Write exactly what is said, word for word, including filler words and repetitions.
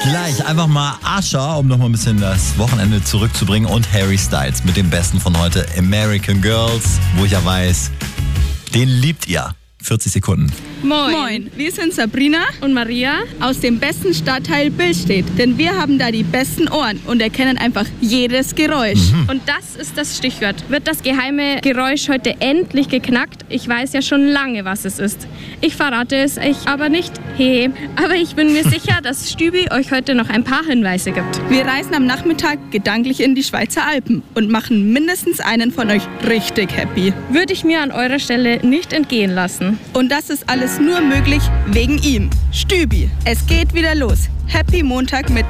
Gleich einfach mal Usher, um nochmal ein bisschen das Wochenende zurückzubringen, und Harry Styles mit dem Besten von heute, American Girls, wo ich ja weiß, den liebt ihr. vierzig Sekunden. Moin. Moin, wir sind Sabrina und Maria aus dem besten Stadtteil Billstedt. Denn wir haben da die besten Ohren und erkennen einfach jedes Geräusch. Mhm. Und das ist das Stichwort. Wird das geheime Geräusch heute endlich geknackt? Ich weiß ja schon lange, was es ist. Ich verrate es euch aber nicht. Hehe. Aber ich bin mir sicher, dass Stübi euch heute noch ein paar Hinweise gibt. Wir reisen am Nachmittag gedanklich in die Schweizer Alpen und machen mindestens einen von euch richtig happy. Würde ich mir an eurer Stelle nicht entgehen lassen. Und das ist alles nur möglich wegen ihm. Stübi, es geht wieder los. Happy Montag mit